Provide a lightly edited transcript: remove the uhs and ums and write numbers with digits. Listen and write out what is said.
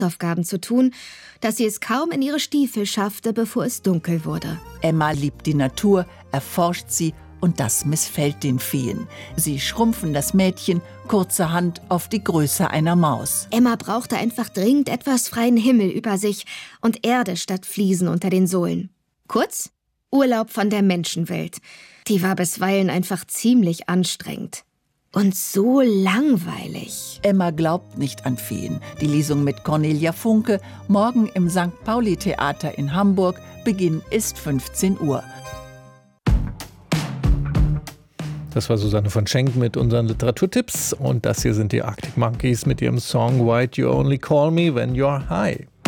Hausaufgaben zu tun, dass sie es kaum in ihre Stiefel schaffte, bevor es dunkel wurde. Emma liebt die Natur, erforscht sie und das missfällt den Feen. Sie schrumpfen das Mädchen kurzerhand auf die Größe einer Maus. Emma brauchte einfach dringend etwas freien Himmel über sich und Erde statt Fliesen unter den Sohlen. Kurz, Urlaub von der Menschenwelt. Die war bisweilen einfach ziemlich anstrengend. Und so langweilig. Emma glaubt nicht an Feen. Die Lesung mit Cornelia Funke, morgen im St. Pauli-Theater in Hamburg. Beginn ist 15 Uhr. Das war Susanne von Schenk mit unseren Literaturtipps. Und das hier sind die Arctic Monkeys mit ihrem Song Why'd You Only Call Me When You're High.